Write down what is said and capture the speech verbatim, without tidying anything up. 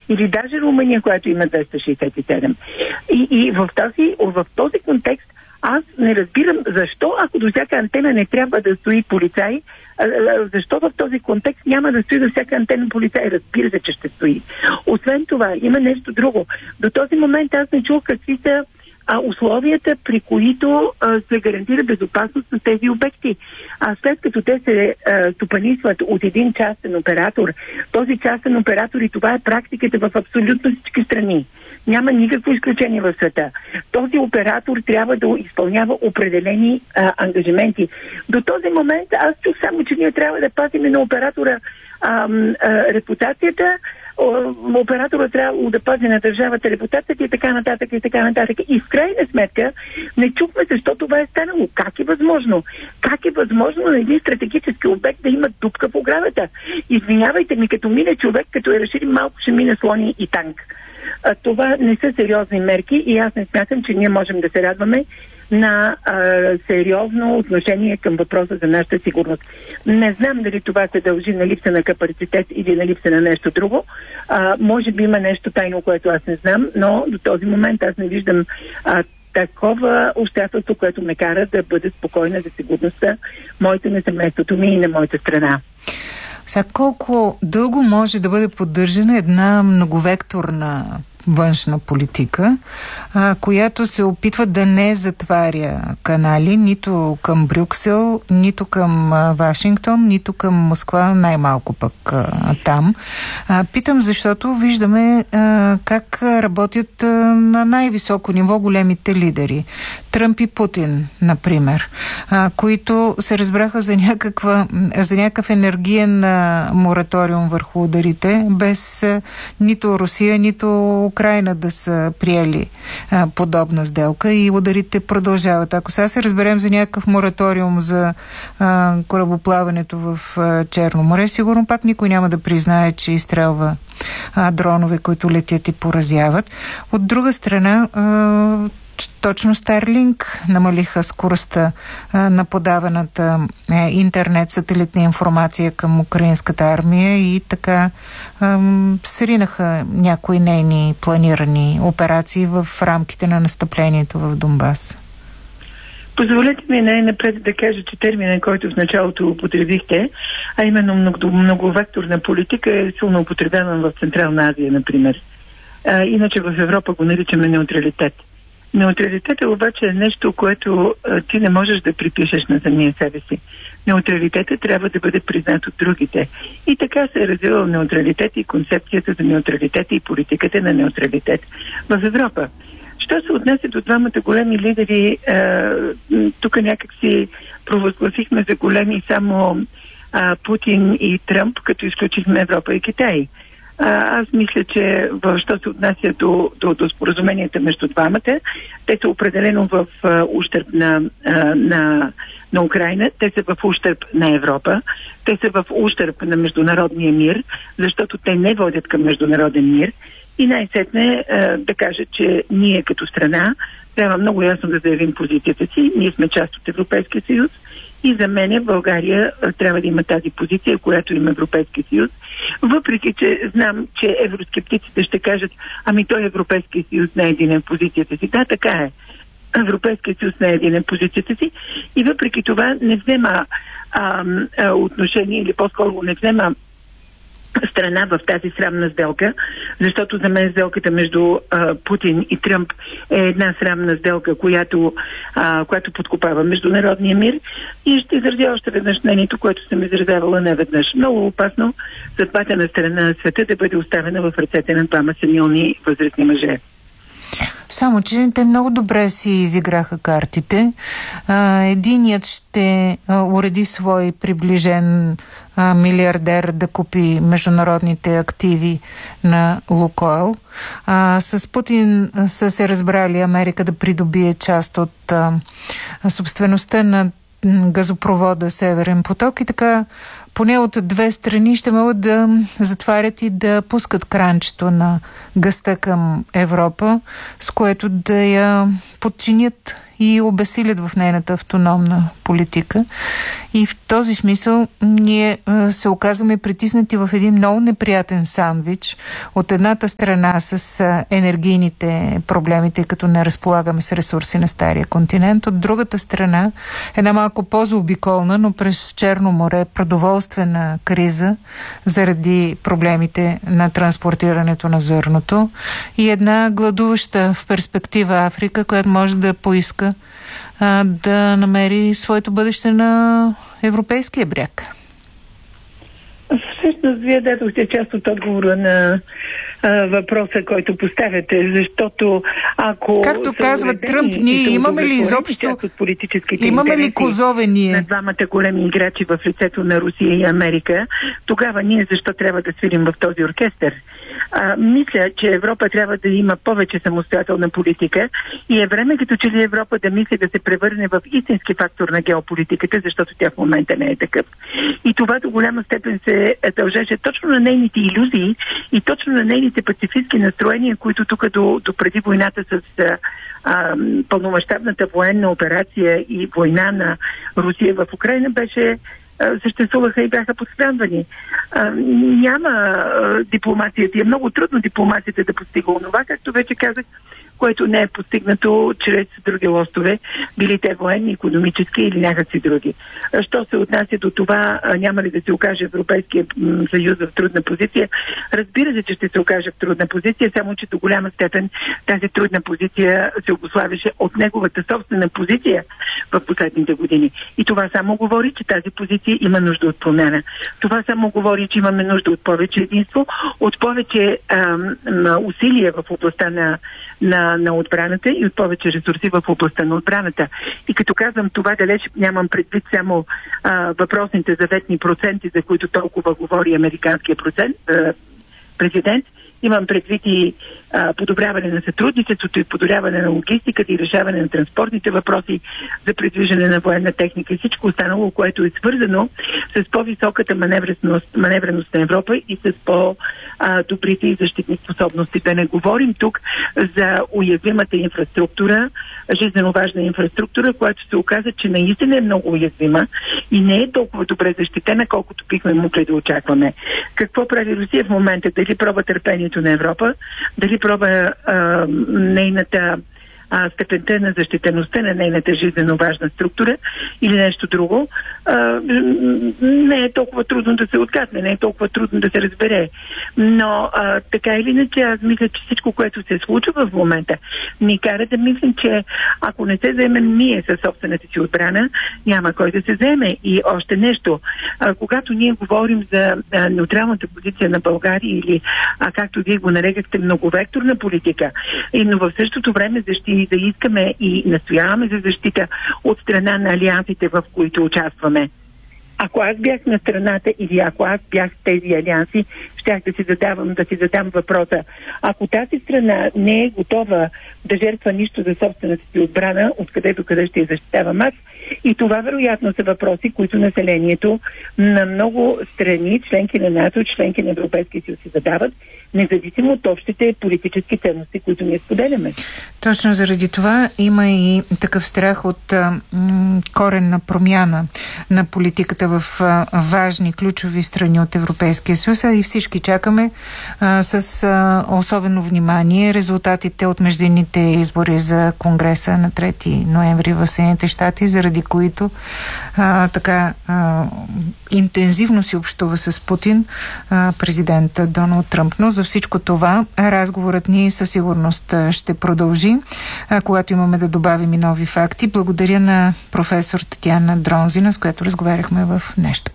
или даже Румъния, която има двеста шейсет и седем. И, и в, този, в този контекст аз не разбирам защо, ако до всяка антена не трябва да стои полицай, защо в този контекст няма да стои до всяка антена полицай? Разбира се, че ще стои. Освен това, има нещо друго. До този момент аз не чух какви са а, условията, при които а, се гарантира безопасност на тези обекти. А след като те се а, стопанисват от един частен оператор, този частен оператор, и това е практиката в абсолютно всички страни. Няма никакво изключение в света. Този оператор трябва да изпълнява определени а, ангажименти. До този момент аз чух само, че ние трябва да пазим на оператора а, а, репутацията, оператора трябва да пази на държавата репутацията и така нататък, и така нататък. И в крайна сметка не чухме защо това е станало. Как е възможно? Как е възможно на един стратегически обект да има дупка в оградата? Извинявайте ми, като мине човек, като е разшири малко, ще мине слони и танк. А, това не са сериозни мерки и аз не смятам, че ние можем да се радваме на а, сериозно отношение към въпроса за нашата сигурност. Не знам дали това се дължи на липса на капацитет или на липса на нещо друго. А, може би има нещо тайно, което аз не знам, но до този момент аз не виждам а, такова обстоятелство, което ме кара да бъда спокойна за сигурността моите на семейството ми и на моята страна. Сега колко дълго може да бъде поддържана една многовекторна външна политика, а, която се опитва да не затваря канали нито към Брюксел, нито към а, Вашингтон, нито към Москва, най-малко пък а, там. А, питам, защото виждаме а, как работят а, на най-високо ниво големите лидери. Тръмп и Путин, например, а, които се разбраха за, някаква, за някакъв енергиен а, мораториум върху ударите, без а, нито Русия, нито Украина да са приели а, подобна сделка и ударите продължават. Ако сега се разберем за някакъв мораториум за а, корабоплаването в а, Черно море, сигурно пак никой няма да признае, че изстрелва а, дронове, които летят и поразяват. От друга страна, а, точно Старлинг намалиха скоростта а, на подаваната а, интернет сателитна информация към украинската армия и така а, сринаха някои нейни планирани операции в рамките на настъплението в Донбас. Позволете ми най-напред да кажа, че терминът, който в началото употребихте, а именно много, многовекторна политика, е силно употребяван в Централна Азия, например. А, иначе в Европа го наричаме неутралитет. Неутралитетът обаче е нещо, което а, ти не можеш да припишеш на самия себе си. Неутралитетът трябва да бъде признат от другите. И така се е развивал неутралитет и концепцията за неутралитет и политиката на неутралитет в Европа. Що се отнесе до двамата големи лидери, а, тук някак си провъзгласихме за големи само а, Путин и Тръмп, като изключихме Европа и Китай. Аз мисля, че в, що се отнася до, до, до споразуменията между двамата, те са определено в а, ущърб на, а, на, на Украйна, те са в ущърб на Европа, те са в ущърб на международния мир, защото те не водят към международен мир. И най-сетне а, да кажа, че ние като страна трябва много ясно да заявим позицията си. Ние сме част от Европейския съюз и за мен България а, трябва да има тази позиция, която има Европейския съюз. Въпреки, че знам, че евроскептиците ще кажат, ами той Европейския съюз не е единен в позицията си. Да, така е. Европейския съюз не е единен в позицията си и въпреки това не взема а, а, отношение или по-скоро не взема страна в тази срамна сделка, защото за мен сделката между а, Путин и Тръмп е една срамна сделка, която, а, която подкопава международния мир и ще изразя още веднъж мнението, което съм изразявала неведнъж. Много опасно съдбата на страна на света да бъде оставена в ръцете на двама сенилни възрастни мъже. Само, че те много добре си изиграха картите. А, единият ще а, уреди свой приближен а, милиардер да купи международните активи на Лукойл. А, с Путин са се разбрали Америка да придобие част от а, собствеността на газопровода Северен поток и така поне от две страни ще могат да затварят и да пускат кранчето на газта към Европа, с което да я подчинят и обесилят в нейната автономна политика. И в този смисъл ние се оказваме притиснати в един много неприятен сандвич. От едната страна с енергийните проблеми, тъй като не разполагаме с ресурси на Стария континент. От другата страна една малко по-заобиколна, но през Черно море продоволствена криза заради проблемите на транспортирането на зърното и една гладуваща в перспектива Африка, която може да поиска а, да намери своето бъдеще на европейския бряг. Всъщност, вие дадохте част от отговора на а, въпроса, който поставяте, защото ако... Както казва Тръмп, ние имаме ли изобщо... Имаме ли козове ние? На двамата големи играчи в лицето на Русия и Америка, тогава ние защо трябва да свирим в този оркестър? А, мисля, че Европа трябва да има повече самостоятелна политика и е време като че ли Европа да мисли да се превърне в истински фактор на геополитиката, защото тя в момента не е такъв. И това до голяма степен се дължеше точно на нейните илюзии и точно на нейните пацифистски настроения, които тук до, до преди войната с а, пълномащабната военна операция и война на Русия в Украйна беше съществуваха и бяха подхранвани. Няма а, дипломацията. Е много трудно дипломацията да постига онова, както вече казах, което не е постигнато чрез други лостове, били те военни, икономически или някакви други. Що се отнася до това, няма ли да се окаже Европейския съюз в трудна позиция? Разбира се, че ще се окаже в трудна позиция, само че до голяма степен тази трудна позиция се обуславяше от неговата собствена позиция в последните години. И това само говори, че тази позиция има нужда от промяна. Това само говори, че имаме нужда от повече единство, от повече ам, усилия в областта на, на, на отбраната и от повече ресурси в областта на отбраната. И като казвам това, далеч нямам предвид само а, въпросните заветни проценти, за които толкова говори американския процент, а, президент. Имам предвид и а, подобряване на сътрудничеството и подобряване на логистиката и решаване на транспортните въпроси за придвижване на военна техника и всичко останало, което е свързано с по-високата маневреност, маневреност на Европа и с по-добрите и защитни способности. Да не говорим тук за уязвимата инфраструктура, жизненно важна инфраструктура, която се оказа, че наистина е много уязвима и не е толкова добре защитена, колкото бихме могли да очакваме. Какво прави Русия в момента? Дали пробва търпението на Европа, дали пробва а, нейната а, степента на защитеността на нейната жизненно важна структура или нещо друго, а, не е толкова трудно да се отгадне, не е толкова трудно да се разбере. Но а, така или иначе, аз мисля, че всичко, което се случва в момента, ни кара да мислим, че ако не се заемем ние със собствената си отбрана, няма кой да се заеме. И още нещо. А, когато ние говорим за а, неутралната позиция на България или, а, както вие го нарекахте, многовекторна политика, и, но в същото време защити, да искаме и настояваме за защита от страна на алиансите, в които участваме. Ако аз бях на страната или ако аз бях в тези алианси, щях да си задавам, да си задам въпроса. Ако тази страна не е готова да жертва нищо за собствената си отбрана, откъде до къде ще я защитавам аз, и това вероятно са въпроси, които населението на много страни, членки на НАТО, членки на Европейския съюз си задават, независимо от общите политически ценности, които ние споделяме. Точно заради това има и такъв страх от м- коренна промяна на политиката в а, важни, ключови страни от Европейския съюз, и всички чакаме а, с а, особено внимание резултатите от междинните избори за Конгреса на трети ноември в Съединените щати, заради които а, така а, интензивно си общува с Путин а, президента Доналд Тръмп. Но за всичко това разговорът ни със сигурност ще продължи, а, когато имаме да добавим и нови факти. Благодаря на професор Татяна Дронзина, с която разговаряхме в Нещо.